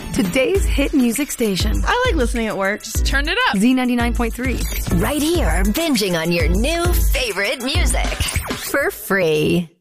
today's hit music station. I like listening at work. Just turn it up. Z99.3. Right here, binging on your new favorite music for free.